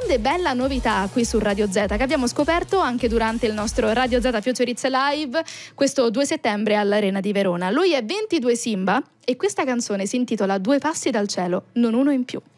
grande bella novità qui su Radio Z che abbiamo scoperto anche durante il nostro Radio Z Future Live questo 2 settembre all'Arena di Verona. Lui è 22 Simba e questa canzone si intitola Due passi dal cielo, non uno in più.